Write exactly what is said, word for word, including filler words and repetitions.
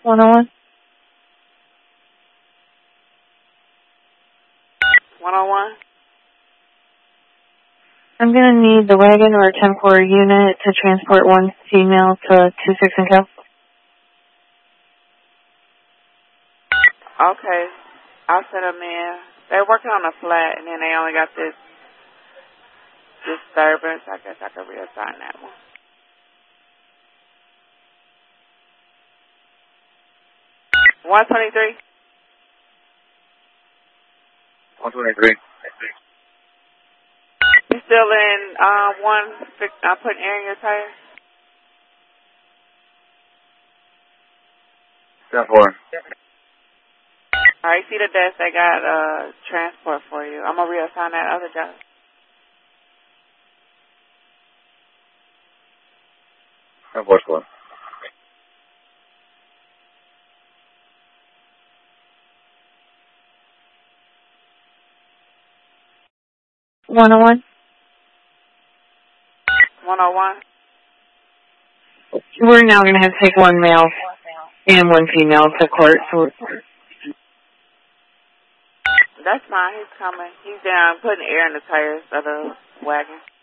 one oh one. one oh one? I'm going to need the wagon or ten four unit to transport one female to two six and Cal. Okay. I'll set them in. They're working on a flat, and then they only got this disturbance. I guess I could reassign that one. one twenty-three? one twenty-three. You still in uh, one, I'm putting air in your tires? ten four. All right, see the desk, they got uh, transport for you. I'm going to reassign that other job. ten four squad. one oh one. one oh one? We're now going to have to take one male and one female to court. So That's fine. He's coming. He's down putting air in the tires of the wagon.